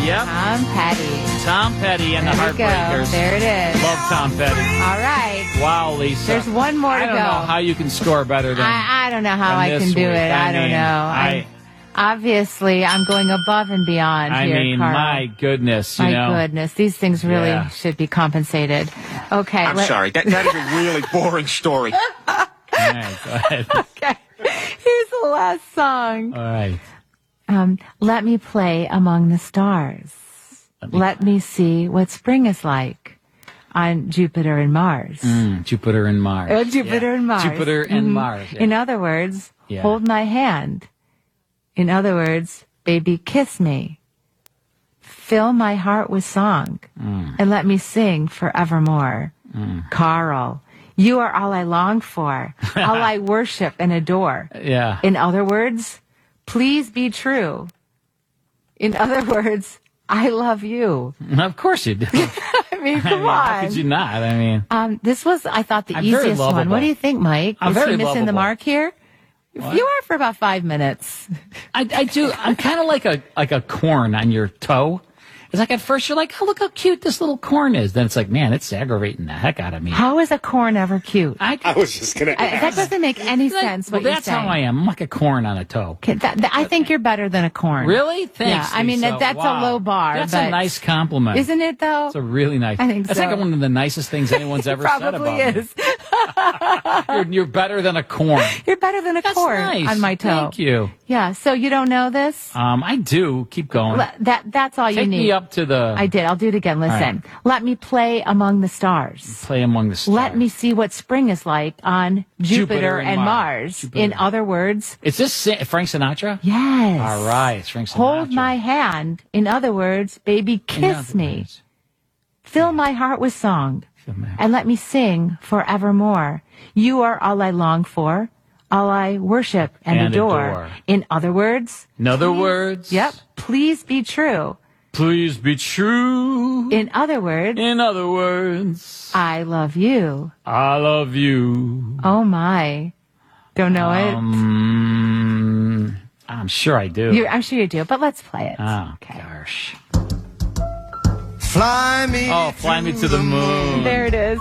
Yep. Tom Petty. Tom Petty and the There we go. Heartbreakers. There it is. Love Tom Petty. All right. Wow, Lisa. There's one more to go. I don't know how you can score better than I don't know how than I this can do week. it. I don't mean, know. Obviously, I'm going above and beyond here, Carl. my goodness, you know. My goodness. These things really Yeah. should be compensated. Okay. I'm sorry. That is a really boring story. All right, go ahead. Okay. Here's the last song. All right. Let me play among the stars. Let me see what spring is like on Jupiter and Mars. Jupiter and Mars. Jupiter and Mars. Jupiter and Mars. Yeah. In other words, Yeah. hold my hand. In other words, baby, kiss me. Fill my heart with song and let me sing forevermore. Carl, you are all I long for, all I worship and adore. Yeah. In other words, please be true. In other words, I love you. Of course you do. I mean, come How on. could you not? I mean, This was, I thought, the I'm very easiest one. lovable. What do you think, Mike? I'm Is very he missing the lovable. mark here? What? You are for about 5 minutes. I do. I'm kind of like a corn on your toe. It's like at first you're like, oh, look how cute this little corn is. Then it's like, man, it's aggravating the heck out of me. How is a corn ever cute? I was just going to That doesn't make any sense. Well, What you're that's saying. how I am. I'm like a corn on a toe. Okay, I think you're better than a corn. Really? Thanks. Yeah, I mean, Lisa. that's Wow. a low bar. That's but a nice compliment. Isn't it, though? It's a really nice. I think that's so. like one of the nicest things anyone's ever said Probably about is. me. You're better than a corn. You're better than a That's corn nice. on my toe. Thank you. Yeah, so you don't know this? I do. Keep going. That's all you Take need. me up to the. I did. I'll do it again. Listen. Let me play among the stars. Play among the stars. Let me see what spring is like on Jupiter and Mars. Jupiter. In other words, Is this Frank Sinatra? yes. All right, it's Frank Sinatra. Hold my hand. In other words, baby, In kiss other me. words. Fill my heart with song. my heart. And let me sing forevermore. You are all I long for, all I worship and adore. In other words, In other words. yep, please be true. Please be true. In other words, In other words. I love you. I love you. Oh my. Don't know I'm sure I do. it? I'm sure you do, but let's play it. Oh, Okay. gosh. fly me. Oh, fly me to the moon. There it is.